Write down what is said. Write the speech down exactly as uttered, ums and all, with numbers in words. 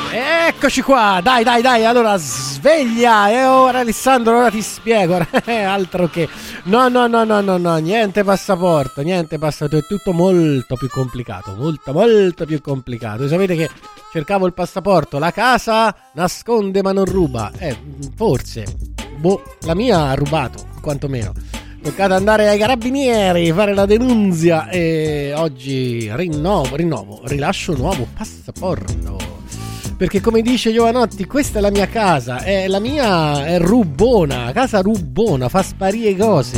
Eccoci qua, dai dai dai, allora sveglia. E ora Alessandro, ora ti spiego. Altro che no no no no no no, niente passaporto, niente passaporto, è tutto molto più complicato, molto molto più complicato. Sapete che cercavo il passaporto, la casa nasconde ma non ruba. Eh, forse, boh, la mia ha rubato, quantomeno. Toccato andare ai carabinieri, fare la denunzia e oggi rinnovo, rinnovo, rilascio nuovo passaporto. Perché come dice Giovanotti, questa è la mia casa, è la mia è rubona, casa rubona, fa sparire cose.